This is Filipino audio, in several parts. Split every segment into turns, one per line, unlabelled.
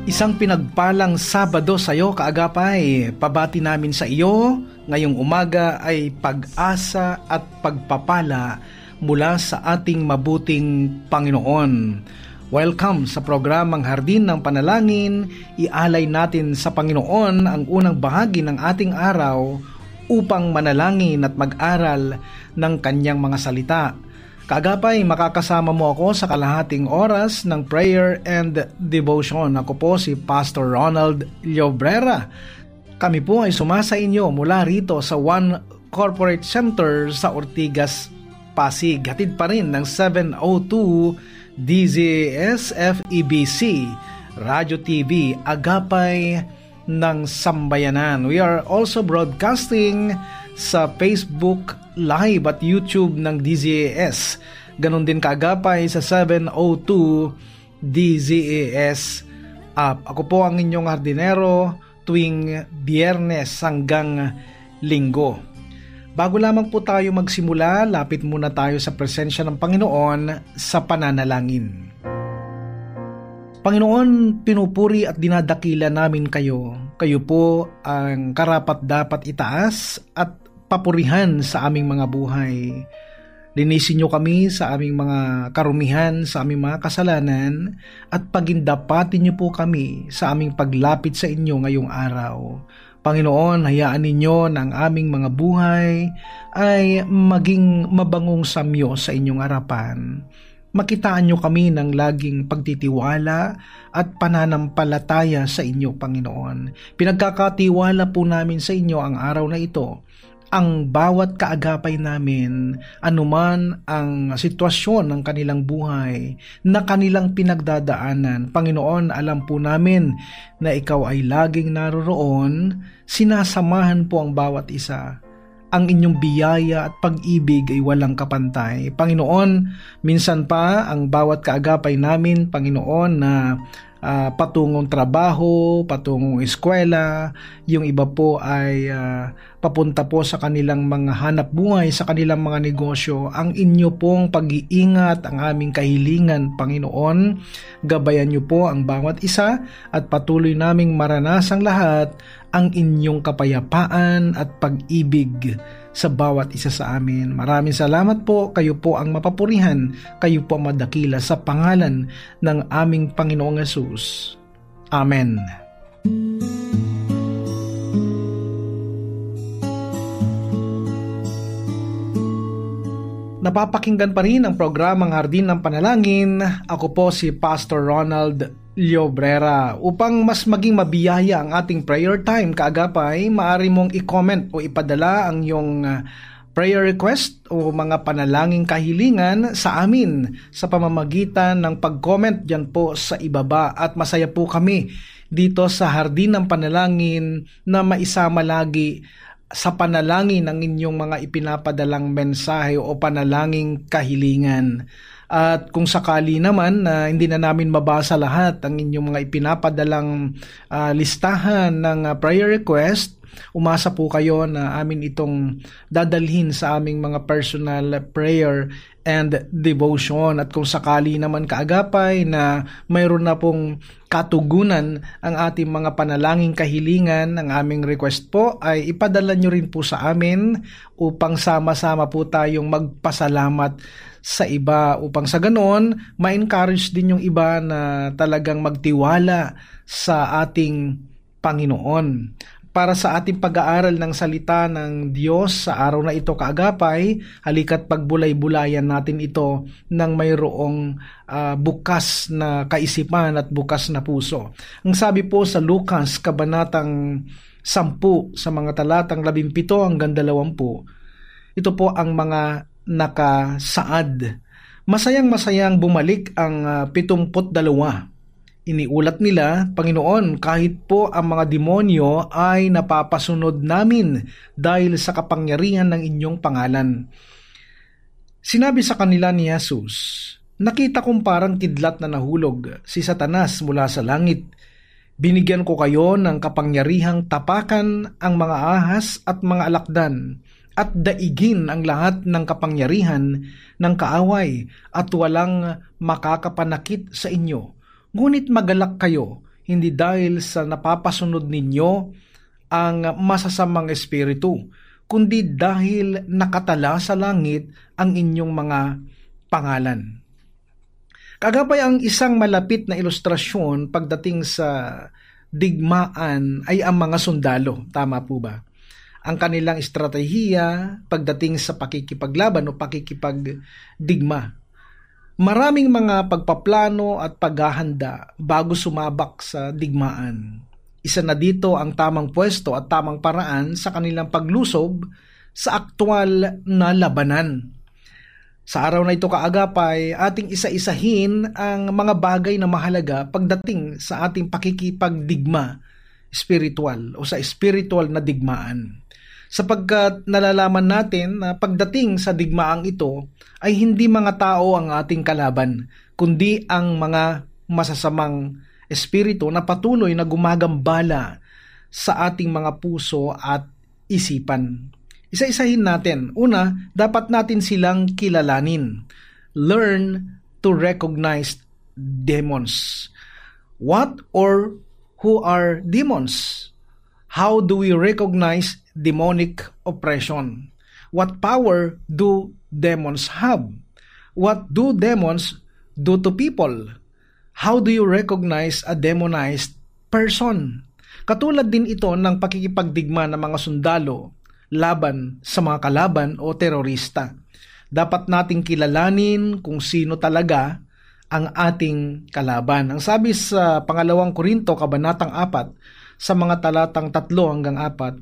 Isang pinagpalang Sabado sa iyo, kaagapay. Pabati namin sa iyo ngayong umaga ay pag-asa at pagpapala mula sa ating mabuting Panginoon. Welcome sa programang Hardin ng Panalangin. Ialay natin sa Panginoon ang unang bahagi ng ating araw upang manalangin at mag-aral ng Kanyang mga salita. Kaagapay, makakasama mo ako sa kalahating oras ng prayer and devotion. Ako po si Pastor Ronald Llobrera. Kami po ay sumasa inyo mula rito sa One Corporate Center sa Ortigas, Pasig. Hatid pa rin ng 702 DZS FEBC, Radio TV, Agapay ng Sambayanan. We are also broadcasting sa Facebook Live at YouTube ng DZAS. Ganon din kaagapay sa 702 DZAS app. Ako po ang inyong hardinero tuwing Biyernes hanggang Linggo. Bago lamang po tayo magsimula, lapit muna tayo sa presensya ng Panginoon sa pananalangin. Panginoon, pinupuri at dinadakila namin kayo. Kayo po ang karapat-dapat itaas at papurihan sa aming mga buhay. Linisin niyo kami sa aming mga karumihan, sa aming mga kasalanan, at pagindapatin niyo po kami sa aming paglapit sa inyo ngayong araw. Panginoon, hayaan ninyo na ang aming mga buhay ay maging mabangong samyo sa inyong harapan. Makitaan niyo kami ng laging pagtitiwala at pananampalataya sa inyo, Panginoon. Pinagkakatiwala po namin sa inyo ang araw na ito. Ang bawat kaagapay namin, anuman ang sitwasyon ng kanilang buhay na kanilang pinagdadaanan, Panginoon, alam po namin na ikaw ay laging naroroon, sinasamahan po ang bawat isa. Ang inyong biyaya at pag-ibig ay walang kapantay. Panginoon, minsan pa ang bawat kaagapay namin, Panginoon, na patungong trabaho, patungong eskwela, yung iba po ay papunta po sa kanilang mga hanap buhay, sa kanilang mga negosyo. Ang inyo pong pag-iingat, ang aming kahilingan, Panginoon, gabayan niyo po ang bawat isa at patuloy naming maranasang lahat ang inyong kapayapaan at pag-ibig sa bawat isa sa amin. Maraming salamat po. Kayo po ang mapapurihan. Kayo po ang madakila sa pangalan ng aming Panginoong Hesus. Amen. Napapakinggan pa rin ang programang Hardin ng Panalangin. Ako po si Pastor Ronald Llobrera. Upang mas maging mabiyaya ang ating prayer time, kaagapay, maaari mong i-comment o ipadala ang iyong prayer request o mga panalangin kahilingan sa amin sa pamamagitan ng pag-comment dyan po sa ibaba. At masaya po kami dito sa Hardin ng Panalangin na maisama lagi sa panalangin ng inyong mga ipinapadalang mensahe o panalangin kahilingan. At kung sakali naman na hindi na namin mabasa lahat ang inyong mga ipinapadalang listahan ng prayer request, umasa po kayo na amin itong dadalhin sa aming mga personal prayer and devotion. At kung sakali naman kaagapay na mayroon na pong katugunan ang ating mga panalangin kahilingan, ang aming request po ay ipadala nyo rin po sa amin upang sama-sama po tayong magpasalamat sa iba, upang sa ganon ma-encourage din yung iba na talagang magtiwala sa ating Panginoon. Para sa ating pag-aaral ng salita ng Diyos sa araw na ito, kaagapay, halika't pagbulay-bulayan natin ito ng mayroong bukas na kaisipan at bukas na puso. Ang sabi po sa Lucas, kabanatang 10, sa mga talatang 17 hanggang 20, ito po ang mga nakasaad. Masayang-masayang bumalik ang 72. Iniulat nila, Panginoon, kahit po ang mga demonyo ay napapasunod namin dahil sa kapangyarihan ng inyong pangalan. Sinabi sa kanila ni Jesus, nakita kong parang kidlat na nahulog si Satanas mula sa langit. Binigyan ko kayo ng kapangyarihang tapakan ang mga ahas at mga alakdan at daigin ang lahat ng kapangyarihan ng kaaway at walang makakapanakit sa inyo. Ngunit magalak kayo, hindi dahil sa napapasunod ninyo ang masasamang espiritu, kundi dahil nakatala sa langit ang inyong mga pangalan. Kagapay ang isang malapit na ilustrasyon pagdating sa digmaan ay ang mga sundalo. Tama po ba? Ang kanilang estratehiya pagdating sa pakikipaglaban o pakikipagdigma. Maraming mga pagpaplano at paghahanda bago sumabak sa digmaan. Isa na dito ang tamang pwesto at tamang paraan sa kanilang paglusob sa aktwal na labanan. Sa araw na ito kaagapay, ating isa-isahin ang mga bagay na mahalaga pagdating sa ating pakikipagdigma spiritual o sa spiritual na digmaan. Sapagkat nalalaman natin na pagdating sa digmaang ito ay hindi mga tao ang ating kalaban, kundi ang mga masasamang espiritu na patuloy na gumagambala sa ating mga puso at isipan. Isa-isahin natin. Una, dapat natin silang kilalanin. Learn to recognize demons. What or who are demons? How do we recognize demonic oppression? What power do demons have? What do demons do to people? How do you recognize a demonized person? Katulad din ito ng pakikipagdigma ng mga sundalo laban sa mga kalaban o terorista. Dapat nating kilalanin kung sino talaga ang ating kalaban. Ang sabi sa 2 Korinto, Kabanatang 4, sa mga talatang 3 hanggang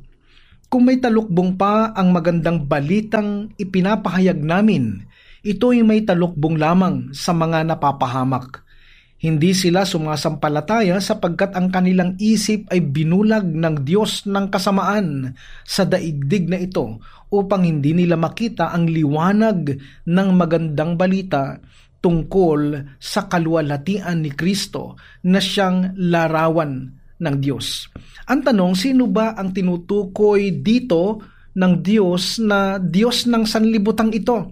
4, kung may talukbong pa ang magandang balitang ipinapahayag namin, ito'y may talukbong lamang sa mga napapahamak. Hindi sila sumasampalataya sapagkat ang kanilang isip ay binulag ng Diyos ng kasamaan sa daigdig na ito upang hindi nila makita ang liwanag ng magandang balita tungkol sa kaluwalhatian ni Kristo na siyang larawan ng Diyos. Ang tanong, sino ba ang tinutukoy dito ng Diyos na Diyos ng sanlibutang ito?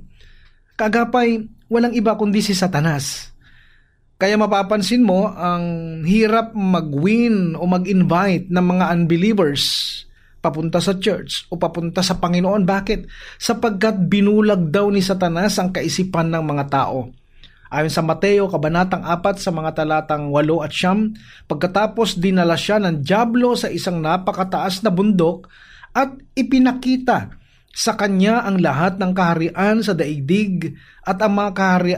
Kagapay, walang iba kundi si Satanas. Kaya mapapansin mo, ang hirap mag-win o mag-invite ng mga unbelievers papunta sa church o papunta sa Panginoon. Bakit? Sapagkat binulag daw ni Satanas ang kaisipan ng mga tao. Ayon sa Mateo, Kabanatang 4, sa mga talatang 8 at 9, pagkatapos dinala siya ng dyablo sa isang napakataas na bundok at ipinakita sa kanya ang lahat ng kaharian sa daigdig at ang mga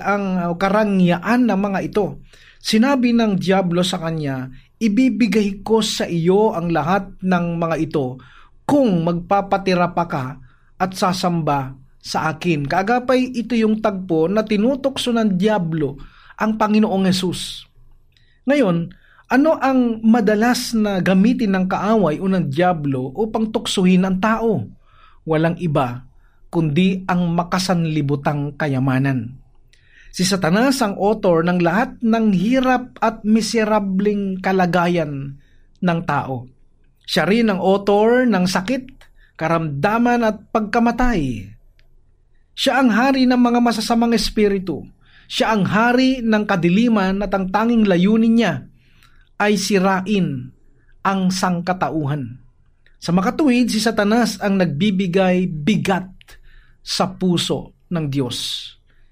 karangyaan ng mga ito. Sinabi ng dyablo sa kanya, ibibigay ko sa iyo ang lahat ng mga ito kung magpapatira pa ka at sasamba sa akin. Kaagapay, ito yung tagpo na tinutokso ng dyablo ang Panginoong Hesus. Ngayon, ano ang madalas na gamitin ng kaaway o ng dyablo upang tuksuhin ang tao? Walang iba kundi ang makasanlibutang kayamanan. Si Satanas ang author ng lahat ng hirap at miserableng kalagayan ng tao. Siya rin ang author ng sakit, karamdaman at pagkamatay. Siya ang hari ng mga masasamang espiritu. Siya ang hari ng kadiliman at ang tanging layunin niya ay sirain ang sangkatauhan. Sa makatuwid, si Satanas ang nagbibigay bigat sa puso ng Diyos.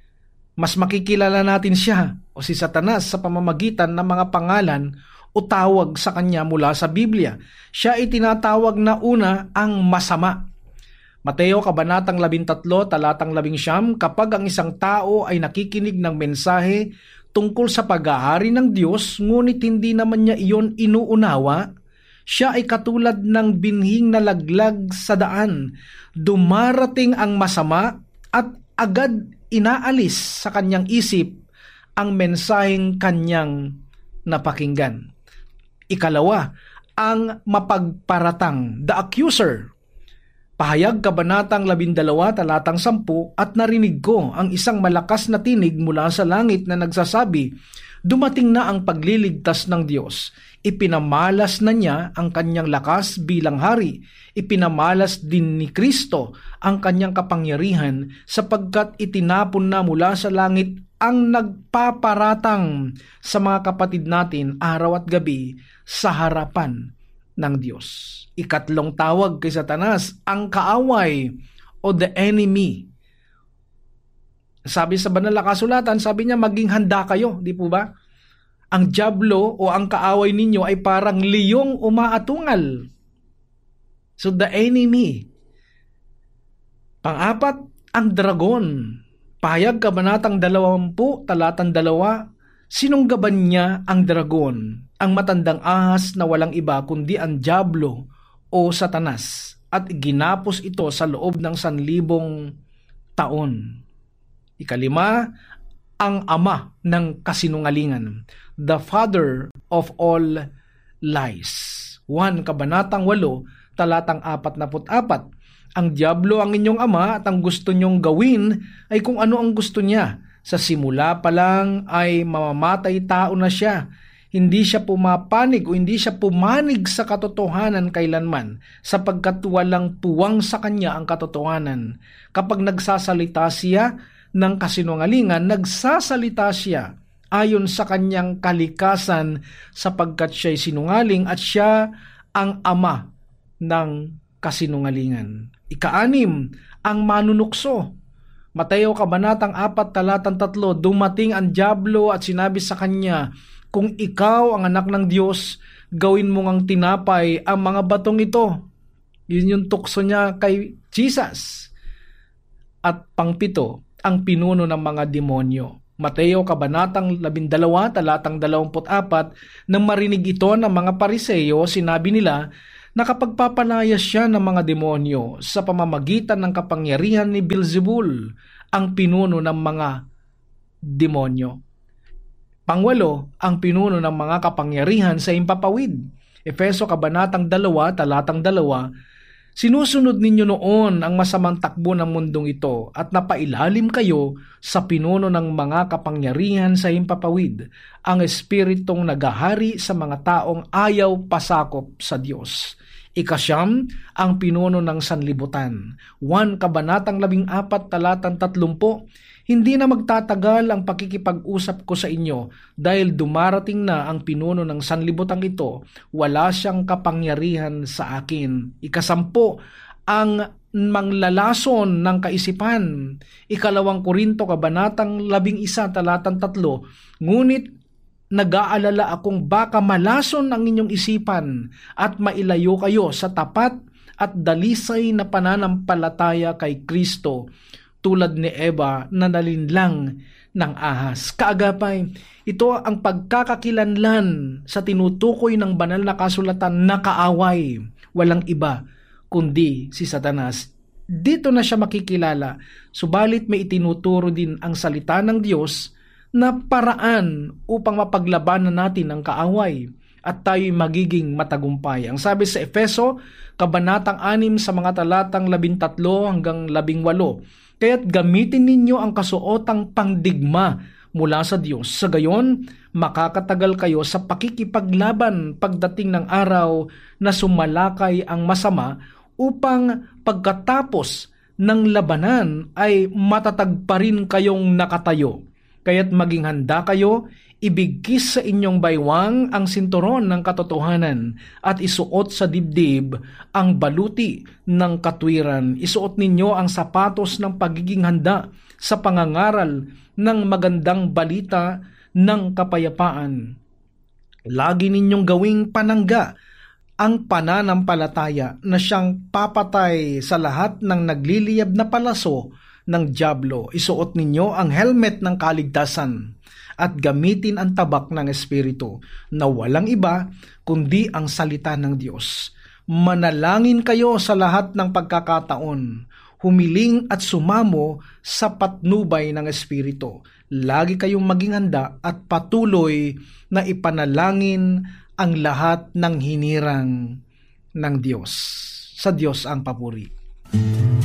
Mas makikilala natin siya o si Satanas sa pamamagitan ng mga pangalan o tawag sa kanya mula sa Biblia. Siya ay tinatawag na una ang masama. Mateo Kabanatang 13, talatang 11, kapag ang isang tao ay nakikinig ng mensahe tungkol sa paghahari ng Diyos, ngunit hindi naman niya iyon inuunawa, siya ay katulad ng binhing na laglag sa daan. Dumarating ang masama at agad inaalis sa kanyang isip ang mensaheng kanyang napakinggan. Ikalawa, ang mapagparatang, the accuser. Pahayag Kabanatang 12, talatang 10, at narinig ko ang isang malakas na tinig mula sa langit na nagsasabi, dumating na ang pagliligtas ng Diyos. Ipinamalas na niya ang kanyang lakas bilang hari. Ipinamalas din ni Kristo ang kanyang kapangyarihan sapagkat itinapon na mula sa langit ang nagpaparatang sa mga kapatid natin araw at gabi sa harapan ng Diyos. Ikatlong tawag kay Satanas, ang kaaway o the enemy. Sabi sa banal na kasulatan, sabi niya, maging handa kayo, di po ba? Ang dyablo o ang kaaway ninyo ay parang liyong umaatungal. So the enemy. Pang-apat, ang dragon. Pahayag kabanatang 20, talatang 2, sinunggaban niya ang dragon, ang matandang ahas na walang iba kundi ang dyablo o Satanas, at ginapos ito sa loob ng 1,000 taon. Ikalima, ang ama ng kasinungalingan, the father of all lies. 1 Kabanatang 8, talatang 44. Ang dyablo ang inyong ama at ang gusto nyong gawin ay kung ano ang gusto niya. Sa simula pa lang ay mamamatay tao na siya. Hindi siya pumapanig o hindi siya pumanig sa katotohanan kailanman, sapagkat walang puwang sa kanya ang katotohanan. Kapag nagsasalita siya ng kasinungalingan, nagsasalita siya ayon sa kanyang kalikasan, sapagkat siya'y sinungaling at siya ang ama ng kasinungalingan. Ika-6, ang manunukso. Mateo Kabanatang 4, talatang 3, dumating ang dyablo at sinabi sa kanya, kung ikaw ang anak ng Diyos, gawin mo ngang tinapay ang mga batong ito. Yun yung tukso niya kay Jesus. At pang-7, ang pinuno ng mga demonyo. Mateo Kabanatang 12, talatang 24, nang marinig ito ng mga Pariseo, sinabi nila, nakapagpapalayas siya ng mga demonyo sa pamamagitan ng kapangyarihan ni Beelzebul, ang pinuno ng mga demonyo. Pang-8, ang pinuno ng mga kapangyarihan sa himpapawid. Efeso Kabanatang 2, talatang 2, sinusunod ninyo noon ang masamang takbo ng mundong ito at napailalim kayo sa pinuno ng mga kapangyarihan sa himpapawid, ang espiritong nagahari sa mga taong ayaw pasakop sa Diyos. Ika-9, ang pinuno ng sanlibutan. 1 Kabanatang 14, talatang 30, hindi na magtatagal ang pakikipag-usap ko sa inyo dahil dumarating na ang pinuno ng sanlibutan ito. Wala siyang kapangyarihan sa akin. Ika-10, ang manglalason ng kaisipan. 2 Korinto Kabanatang 11, talatang 3, ngunit nag-aalala akong baka malason ang inyong isipan at mailayo kayo sa tapat at dalisay na pananampalataya kay Kristo, tulad ni Eva na nalinlang ng ahas. Kaagapay, ito ang pagkakakilanlan sa tinutukoy ng banal na kasulatan na kaaway. Walang iba kundi si Satanas. Dito na siya makikilala, subalit may itinuturo din ang salita ng Diyos na paraan upang mapaglabanan natin ang kaaway at tayo'y magiging matagumpay. Ang sabi sa Efeso, Kabanatang 6 sa mga talatang 13 hanggang 18, kaya't gamitin ninyo ang kasuotang pangdigma mula sa Diyos. Sa gayon, makakatagal kayo sa pakikipaglaban pagdating ng araw na sumalakay ang masama, upang pagkatapos ng labanan ay matatag pa rin kayong nakatayo. Kaya't maging handa kayo, ibigkis sa inyong baywang ang sinturon ng katotohanan at isuot sa dibdib ang baluti ng katwiran. Isuot ninyo ang sapatos ng pagiging handa sa pangangaral ng magandang balita ng kapayapaan. Lagi ninyong gawing panangga ang pananampalataya na siyang papatay sa lahat ng nagliliyab na palaso ng dyablo. Isuot ninyo ang helmet ng kaligtasan at gamitin ang tabak ng Espiritu na walang iba kundi ang salita ng Diyos. Manalangin kayo sa lahat ng pagkakataon, humiling at sumamo sa patnubay ng Espiritu. Lagi kayong maging handa at patuloy na ipanalangin ang lahat ng hinirang ng Diyos. Sa Diyos ang papuri.